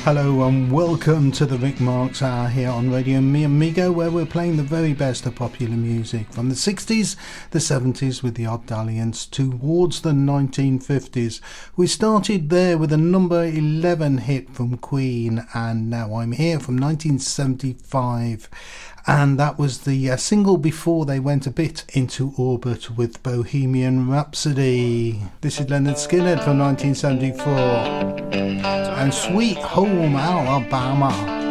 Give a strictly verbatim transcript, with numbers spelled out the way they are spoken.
Hello and welcome to the Rick Marks Hour here on Radio Mi Amigo, where we're playing the very best of popular music from the sixties, the seventies with the odd dalliance towards the nineteen fifties. We started there with a number eleven hit from Queen, and Now I'm Here from nineteen seventy-five. And that was the uh, single before they went a bit into orbit with Bohemian Rhapsody. This is Leonard Skinner from nineteen seventy-four. And Sweet Home Alabama.